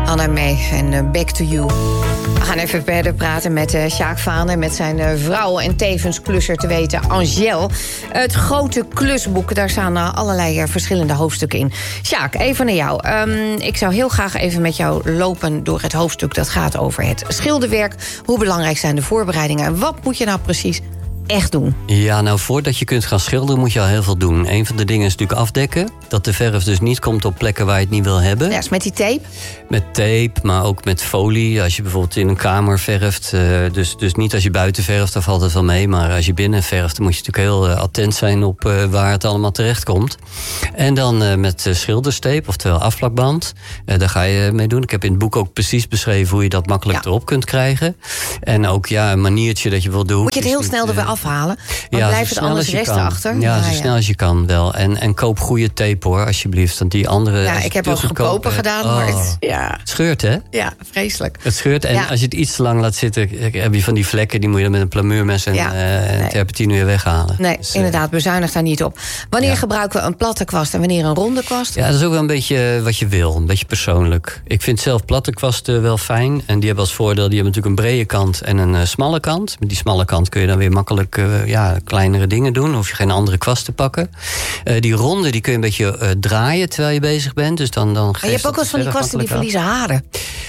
Anna May en Back to You. We gaan even verder praten met Sjaak Vanen, met zijn vrouw en tevens klusser te weten, Angèle. Het grote klusboek, daar staan allerlei verschillende hoofdstukken in. Sjaak, even naar jou. Ik zou heel graag even met jou lopen door het hoofdstuk dat gaat over het schilderwerk. Hoe belangrijk zijn de voorbereidingen en wat moet je nou precies echt doen? Ja, nou, voordat je kunt gaan schilderen moet je al heel veel doen. Een van de dingen is natuurlijk afdekken. Dat de verf dus niet komt op plekken waar je het niet wil hebben. Ja, is met die tape? Met tape, maar ook met folie. Als je bijvoorbeeld in een kamer verft. Dus niet als je buiten verft, dan valt het wel mee. Maar als je binnen verft, dan moet je natuurlijk heel attent zijn op waar het allemaal terecht komt. En dan met schilderstape, oftewel afplakband. Daar ga je mee doen. Ik heb in het boek ook precies beschreven hoe je dat makkelijk erop kunt krijgen. En ook een maniertje dat je wil doen. Moet je het heel snel er weer afhalen? Dan blijft het anders resten achter. Ja, zo snel als je kan wel. En koop goede tape hoor, alsjeblieft. Want die andere... Ja, ik heb al goedkoper gedaan, maar het scheurt, hè? Ja, vreselijk. Het scheurt en als je het iets te lang laat zitten, heb je van die vlekken, die moet je dan met een plamuurmes en terpentine weer weghalen. Nee, dus, inderdaad, bezuinig daar niet op. Wanneer gebruiken we een platte kwast en wanneer een ronde kwast? Ja, dat is ook wel een beetje wat je wil, een beetje persoonlijk. Ik vind zelf platte kwasten wel fijn. En die hebben als voordeel, die hebben natuurlijk een brede kant en een smalle kant. Met die smalle kant kun je dan weer makkelijk kleinere dingen doen. Dan hoef je geen andere kwast te pakken. Die ronde, die kun je een beetje draaien terwijl je bezig bent. Dus dan maar je hebt ook wel eens van die kwasten die verliezen haren.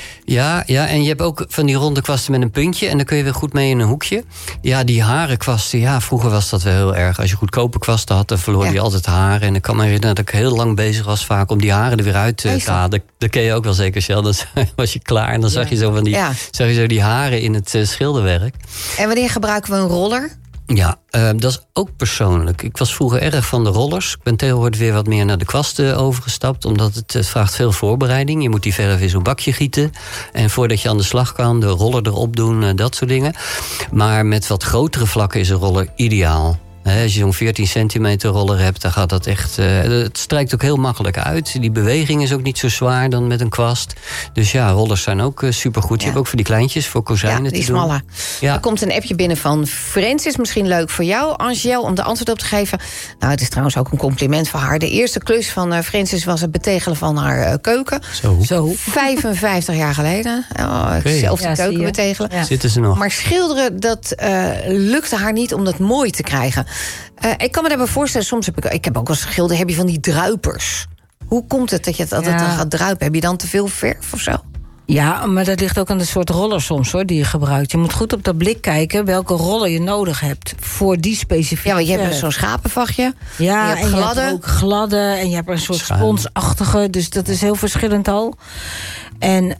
Ja, en je hebt ook van die ronde kwasten met een puntje. En dan kun je weer goed mee in een hoekje. Ja, die harenkwasten, vroeger was dat wel heel erg. Als je goedkope kwasten had, dan verloor je altijd haren. En ik kan me herinneren dat ik heel lang bezig was vaak om die haren er weer uit te halen. Dat ken je ook wel zeker, Shell. Dan was je klaar en dan zag je zo van die haren in het schilderwerk. En wanneer gebruiken we een roller? Ja, dat is ook persoonlijk. Ik was vroeger erg van de rollers. Ik ben tegenwoordig weer wat meer naar de kwasten overgestapt. Omdat het vraagt veel voorbereiding. Je moet die verf in zo'n bakje gieten. En voordat je aan de slag kan, de roller erop doen, dat soort dingen. Maar met wat grotere vlakken is een roller ideaal. Als je zo'n 14 centimeter roller hebt, dan gaat dat echt... het strijkt ook heel makkelijk uit. Die beweging is ook niet zo zwaar dan met een kwast. Dus ja, rollers zijn ook supergoed. Je hebt ook voor die kleintjes, voor kozijnen te doen. Die smalle. Er komt een appje binnen van Francis. Misschien leuk voor jou, Angèle, om de antwoord op te geven. Nou, het is trouwens ook een compliment voor haar. De eerste klus van Francis was het betegelen van haar keuken. Zo. 55 jaar geleden. Zelf de keuken betegelen. Ja. Zitten ze nog. Maar schilderen, dat lukte haar niet om dat mooi te krijgen. Ik kan me daarbij voorstellen, soms ik heb ook wel schilderen, heb je van die druipers. Hoe komt het dat je het dan gaat druipen? Heb je dan te veel verf of zo? Ja, maar dat ligt ook aan de soort roller soms, hoor, die je gebruikt. Je moet goed op dat blik kijken welke roller je nodig hebt voor die specifieke. Ja, want je hebt zo'n schapenvachtje. Ja, je hebt gladde. Je hebt ook gladde en je hebt een soort sponsachtige. Dus dat is heel verschillend al. En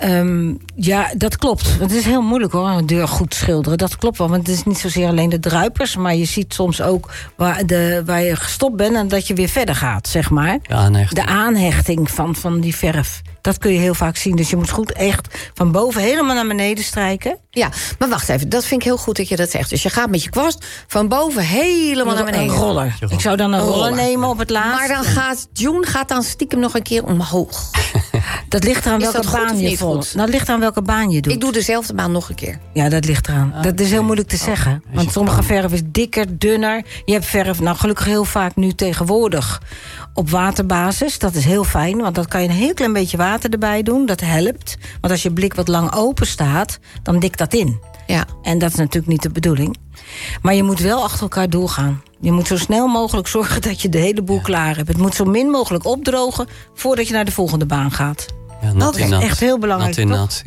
dat klopt. Het is heel moeilijk hoor, een deur goed schilderen. Dat klopt wel, want het is niet zozeer alleen de druipers, maar je ziet soms ook waar je gestopt bent en dat je weer verder gaat, zeg maar. De aanhechting van die verf. Dat kun je heel vaak zien. Dus je moet goed echt van boven helemaal naar beneden strijken. Ja, maar wacht even. Dat vind ik heel goed dat je dat zegt. Dus je gaat met je kwast van boven helemaal naar beneden. Een roller. Ik zou dan een roller nemen op het laatste. Maar dan gaat June dan stiekem nog een keer omhoog. Dat ligt eraan welke baan je volgt. Dat ligt aan welke baan je doet. Ik doe dezelfde baan nog een keer. Ja, dat ligt eraan. Dat is heel moeilijk te zeggen. Want sommige verf is dikker, dunner. Je hebt verf, gelukkig heel vaak nu tegenwoordig op waterbasis. Dat is heel fijn, want dan kan je een heel klein beetje water erbij doen. Dat helpt. Want als je blik wat lang open staat, dan dikt dat in. Ja. En dat is natuurlijk niet de bedoeling. Maar je moet wel achter elkaar doorgaan. Je moet zo snel mogelijk zorgen dat je de hele boel klaar hebt. Het moet zo min mogelijk opdrogen voordat je naar de volgende baan gaat. Ja, dat is echt heel belangrijk. Nat in nat,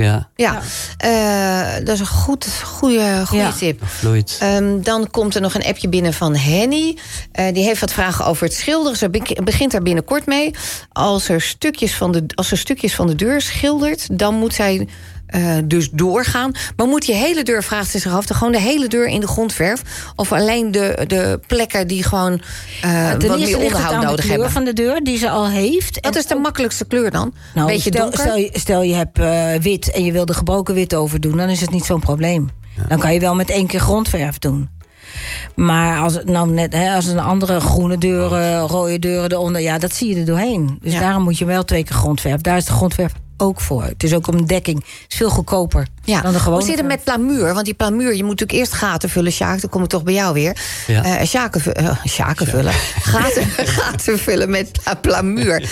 dat is een goede tip. Dan komt er nog een appje binnen van Henny. Die heeft wat vragen over het schilderen. Ze begint daar binnenkort mee. Als ze stukjes van de deur schildert, dan moet zij dus doorgaan. Maar moet je hele deur, vraagt ze zich af, gewoon de hele deur in de grondverf? Of alleen de plekken die gewoon wat meer onderhoud nodig hebben? De kleur van de deur die ze al heeft. Wat is de makkelijkste kleur dan? Beetje donker? Stel je hebt wit en je wil er gebroken wit over doen, dan is het niet zo'n probleem. Ja. Dan kan je wel met 1 keer grondverf doen. Maar als een andere groene deuren, rode deuren eronder, dat zie je er doorheen. Dus daarom moet je wel 2 keer grondverf. Daar is de grondverf ook voor. Het is ook een dekking. Het is veel goedkoper dan de gewone. Hoe zit het met plamuur? Want die plamuur, je moet natuurlijk eerst gaten vullen. Sjaak, dan kom ik toch bij jou weer. Ja. Sjaken vullen. Gaten vullen met plamuur.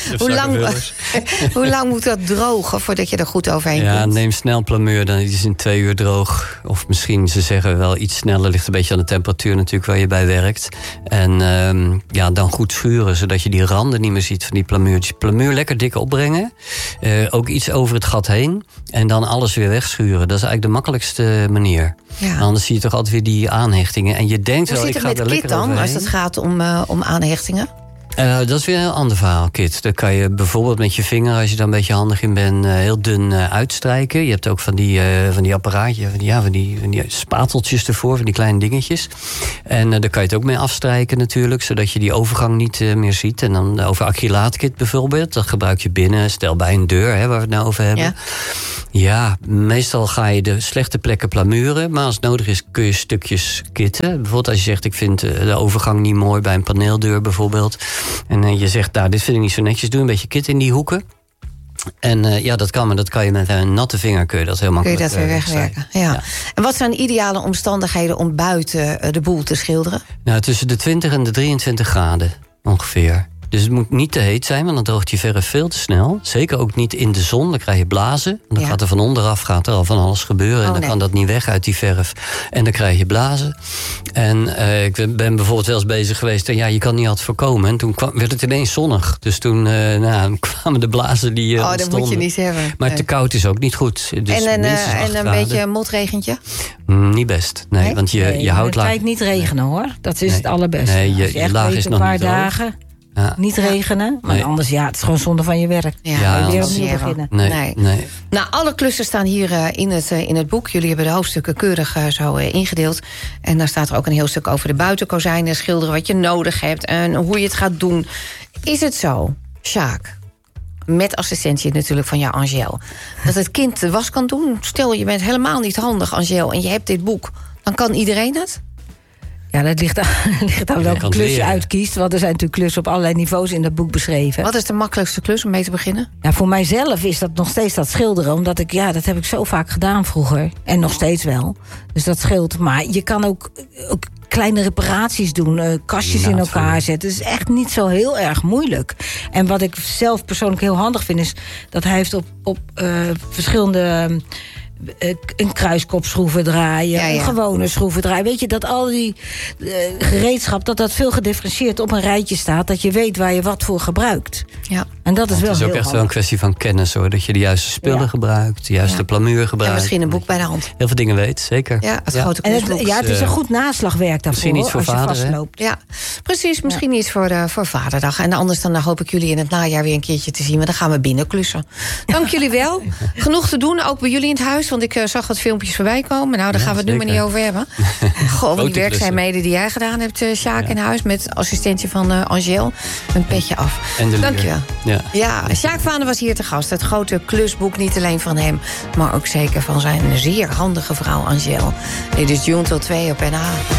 Hoe lang moet dat drogen voordat je er goed overheen komt? Ja, neem snel plamuur, dan is het in 2 uur droog. Of misschien, ze zeggen wel iets sneller. Ligt een beetje aan de temperatuur natuurlijk waar je bij werkt. En dan goed schuren, zodat je die randen niet meer ziet van die plamuurtjes. Plamuur lekker dik opbrengen. Ook iets over het gat heen. En dan alles weer wegschuren. Dat is eigenlijk de makkelijkste manier. Ja. Anders zie je toch altijd weer die aanhechtingen. En je denkt wel, ik ga er lekker overheen. Hoe zit het met kit dan, als het gaat om aanhechtingen? Dat is weer een ander verhaal, Kit. Dan kan je bijvoorbeeld met je vinger, als je daar een beetje handig in bent, heel dun uitstrijken. Je hebt ook van die apparaatjes, van die spateltjes ervoor, van die kleine dingetjes. En daar kan je het ook mee afstrijken natuurlijk, zodat je die overgang niet meer ziet. En dan over acrylaatkit bijvoorbeeld, dat gebruik je binnen, stel bij een deur, waar we het nou over hebben. Ja, meestal ga je de slechte plekken plamuren, maar als het nodig is kun je stukjes kitten. Bijvoorbeeld als je zegt, ik vind de overgang niet mooi bij een paneeldeur bijvoorbeeld. En je zegt, dit vind ik niet zo netjes, doe een beetje kit in die hoeken. En dat kan, maar dat kan je met een natte vinger kun je dat heel makkelijk. Kun je dat weer wegwerken, ja. En wat zijn ideale omstandigheden om buiten de boel te schilderen? Nou, tussen de 20 en de 23 graden ongeveer. Dus het moet niet te heet zijn, want dan droogt je verf veel te snel. Zeker ook niet in de zon, dan krijg je blazen. Dan gaat er van onderaf al van alles gebeuren. En dan kan dat niet weg uit die verf. En dan krijg je blazen. En ik ben bijvoorbeeld wel eens bezig geweest. En je kan niet altijd voorkomen. En toen werd het ineens zonnig. Dus toen kwamen de blazen die dat moet je niet hebben. Maar te koud is ook niet goed. Dus en een beetje een motregentje? Niet best. Nee, want je houdt laag. Het lijkt niet regenen hoor. Dat is het allerbeste. Nee, je laag is nog niet droog. Dagen. Niet regenen, maar anders het is gewoon zonde van je werk. Weer opnieuw beginnen. Nee. Nou, alle klussen staan hier in het boek. Jullie hebben de hoofdstukken keurig zo ingedeeld. En daar staat er ook een heel stuk over de buitenkozijnen, schilderen wat je nodig hebt en hoe je het gaat doen. Is het zo, Sjaak, met assistentie natuurlijk van jou, Angèle, dat het kind de was kan doen? Stel, je bent helemaal niet handig, Angèle, en je hebt dit boek. Dan kan iedereen het? Ja, dat ligt aan welke klus je uitkiest. Want er zijn natuurlijk klussen op allerlei niveaus in dat boek beschreven. Wat is de makkelijkste klus om mee te beginnen? Ja, voor mijzelf is dat nog steeds dat schilderen. Omdat dat heb ik zo vaak gedaan vroeger. En nog steeds wel. Dus dat scheelt. Maar je kan ook kleine reparaties doen. Kastjes in elkaar zetten. Het is echt niet zo heel erg moeilijk. En wat ik zelf persoonlijk heel handig vind, is dat hij heeft op verschillende een kruiskop schroeven draaien, een gewone schroeven draaien. Weet je, dat al die gereedschap, dat veel gedifferentieerd op een rijtje staat, dat je weet waar je wat voor gebruikt. Ja. En dat is wel heel Het is ook echt wel een kwestie van kennis, hoor. Dat je de juiste spullen gebruikt, de juiste plamuur gebruikt. En misschien een boek bij de hand. Heel veel dingen weet, zeker. Ja, het grote kunstboek. Het is een goed naslagwerk daarvoor. Misschien iets voor vader, als je vastloopt. Ja, precies. Misschien iets voor Vaderdag. En anders dan hoop ik jullie in het najaar weer een keertje te zien. Maar dan gaan we binnenklussen. Dank jullie wel. Genoeg te doen, ook bij jullie in het huis. Want ik zag wat filmpjes voorbij komen. Nou, daar gaan we het nu maar niet over hebben. Gewoon die werkzaamheden die jij gedaan hebt, Sjaak, in huis. Met assistentie van Angèle. Een petje af. Dank je wel. Ja, Sjaak Vaanderen was hier te gast. Het grote klusboek, niet alleen van hem, maar ook zeker van zijn zeer handige vrouw Angèle. Dit is June tot 2 op NH.